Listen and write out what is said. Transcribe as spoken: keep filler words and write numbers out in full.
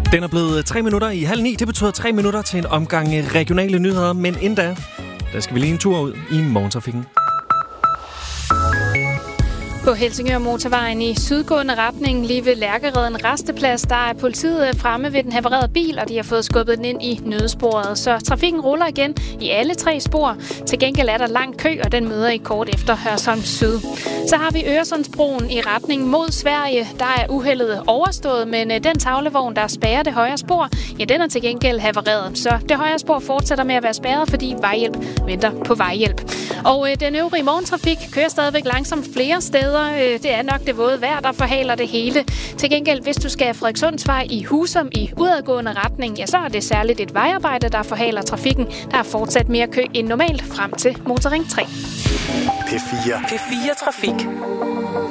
Den er blevet tre minutter i halv ni. Det betyder tre minutter til en omgang regionale nyheder. Men inden da, der skal vi lige en tur ud i morgentrafikken. På Helsingør Motorvejen i sydgående retning lige ved Lærkereden Resteplads, der er politiet fremme ved den havererede bil, og de har fået skubbet den ind i nødsporet. Så trafikken ruller igen i alle tre spor. Til gengæld er der lang kø, og den møder I kort efter Hørsholm Syd. Så har vi Øresundsbroen i retning mod Sverige. Der er uheldet overstået, men den tavlevogn, der spærrer det højre spor, ja, den er til gengæld havereret. Så det højre spor fortsætter med at være spærret, fordi vejhjælp venter på vejhjælp. Og øh, den øvrige morgentrafik kører stadigvæk langsomt flere steder. Det er nok det våde vejr, der forhaler det hele. Til gengæld, hvis du skal Frederikssundsvej i Husum i udadgående retning, ja, så er det særligt et vejarbejde, der forhaler trafikken. Der er fortsat mere kø end normalt frem til Motorring tre. P fire. P fire Trafik.